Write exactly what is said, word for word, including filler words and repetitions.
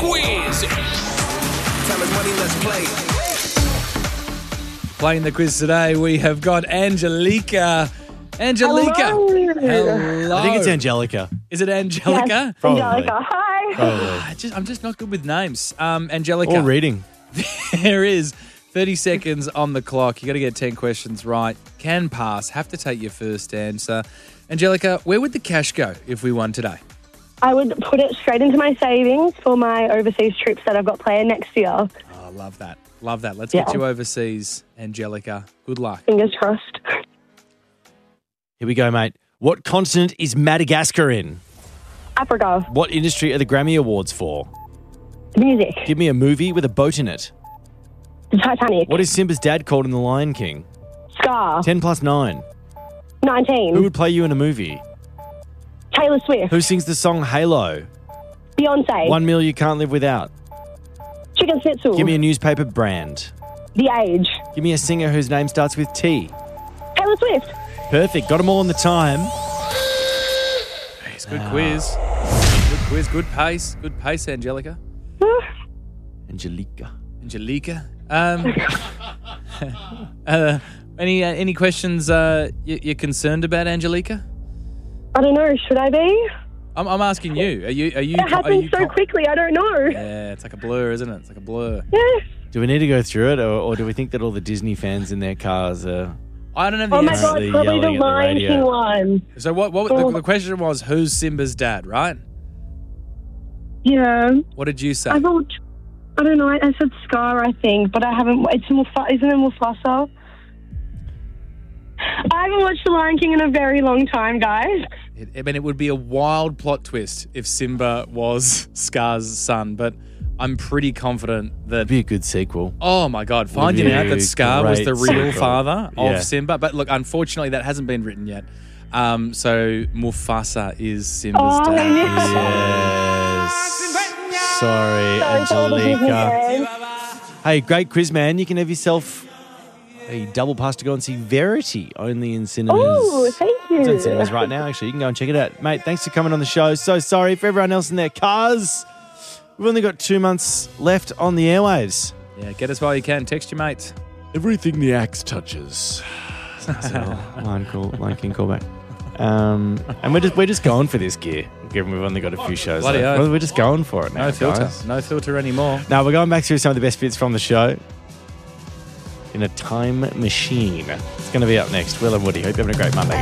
quiz. Time is money, let's play. Playing the quiz today, we have got Angelica. Angelica. Hello. Hello. I think it's Angelica. Is it Angelica? Yes, Probably. Angelica. Hi. Probably. I just, I'm just not good with names. Um, Angelica. Or reading. There is thirty seconds on the clock. You got to get ten questions right. Can pass. Have to take your first answer. Angelica, where would the cash go if we won today? I would put it straight into my savings for my overseas trips that I've got planned next year. Oh, I love that. Love that. Let's get Yeah. you overseas, Angelica. Good luck. Fingers crossed. Here we go, mate. What continent is Madagascar in? Africa. What industry are the Grammy Awards for? Music. Give me a movie with a boat in it. The Titanic. What is Simba's dad called in The Lion King? Scar. ten plus nine. nineteen. Who would play you in a movie? Taylor Swift. Who sings the song Halo? Beyonce. One meal you can't live without. Chicken schnitzel. Give me a newspaper brand. The Age. Give me a singer whose name starts with T. Taylor Swift. Perfect. Got them all on the time. It's a good quiz. Good quiz. Good pace. Good pace, Angelica. Angelica. Angelica. Um, uh, any uh, any questions uh, you, you're concerned about, Angelica? I don't know. Should I be? I'm, I'm asking you. Are you? Are you? It are happened you so con- quickly. I don't know. Yeah, it's like a blur, isn't it? It's like a blur. Yeah. Do we need to go through it, or, or do we think that all the Disney fans in their cars are... I don't know the Oh my answer. God, Apparently probably the yelling at the Lion radio. King one. So what? What the, the question was? Who's Simba's dad? Right? Yeah. What did you say? I thought, I don't know, I, I said Scar, I think, but I haven't, it's Mufasa, isn't it Mufasa? I haven't watched The Lion King in a very long time, guys. It, I mean, it would be a wild plot twist if Simba was Scar's son, but I'm pretty confident that. That'd be a good sequel. Oh my God! Finding be out a that Scar was great the real sequel. father of Yeah. Simba, but look, unfortunately, that hasn't been written yet. Um, so Mufasa is Simba's Oh, I dad. missed Yes. Sorry, Sorry to all the Disney Angelica. fans. Hey, great quiz, man. You can have yourself a double pass to go and see Verity, only in cinemas. Oh, thank you. It's in cinemas right now, actually. You can go and check it out. Mate, thanks for coming on the show. So sorry for everyone else in their cars. We've only got two months left on the airwaves. Yeah, get us while you can. Text your mates. Everything the axe touches. Line call, Line King callback. Um, and we're just we're just going for this gear, given we've only got a few shows Bloody left. oath. We're just going for it now, No filter. guys. No filter anymore. Now we're going back through some of the best bits from the show in a time machine. It's going to be up next. Will and Woody. Hope you're having a great Monday.